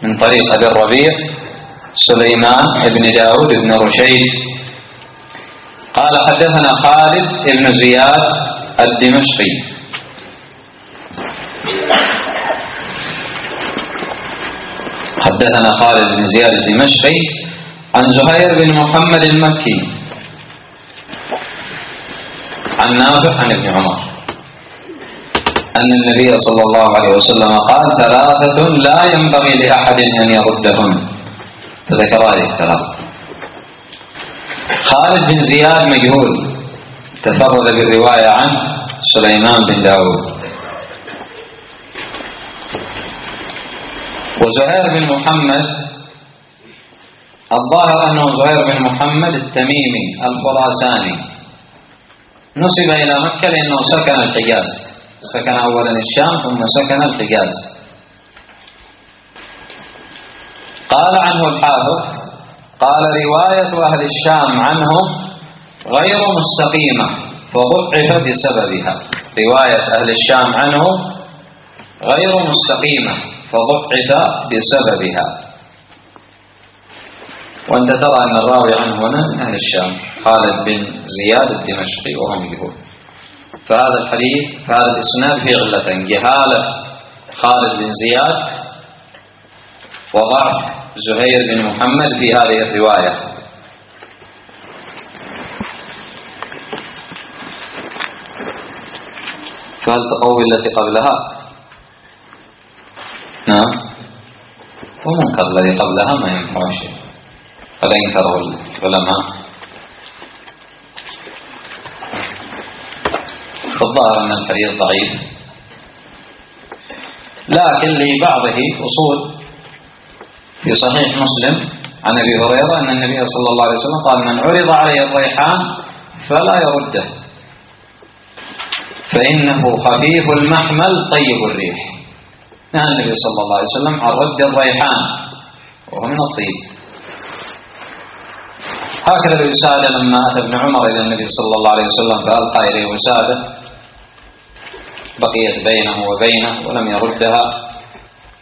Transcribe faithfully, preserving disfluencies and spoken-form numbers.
من طريق أبي الربيع سليمان بن داود بن رشيد قال حدثنا خالد بن زياد الدمشقي حدثنا خالد بن زياد الدمشقي عن زهير بن محمد المكي عن نافع عن ابن عمر أن النبي صلى الله عليه وسلم قال ثلاثة لا ينبغي لأحد أن يردهن، فذكر هذه الثلاثة. خالد بن زياد مجهول تفرد بالرواية عنه سليمان بن داود. وزهير بن محمد الظاهر أنه زهير بن محمد التميمي الخراساني، نسب إلى مكة لأنه سكن الحجاز، سكن أولا الشام ثم سكن الحجاز. قال عنه الحافظ قال رواية أهل الشام عنهم غير مستقيمة فضعف بسببها. رواية أهل الشام عنه غير مستقيمة فضعف بسببها. وأنت ترى أن الراوي عنه هنا من أهل الشام خالد بن زياد الدمشقي وهو مجهول، فهذا الحديث فهذا الإسناد فيه علتين: جهالة خالد بن زياد وضعف زهير بن محمد في هذه الرواية. فهل تقوي التي قبلها؟ نعم، ومنكر الذي قبلها ما ينفع شيء، فلا ينكره العلماء. فالظاهر أن الحديث ضعيف، لكن لبعضه أصول. في صحيح مسلم عن أبي هريرة أن النبي صلى الله عليه وسلم قال: من عرض عليه الريحان فلا يرده فإنه خفيف المحمل طيب الريح. نهى النبي صلى الله عليه وسلم عن رد الريحان وهو من الطيب. هكذا الوسادة لما أتى ابن عمر إلى النبي صلى الله عليه وسلم فألقى إليه وسادة بقيت بينه وبينه ولم يردها،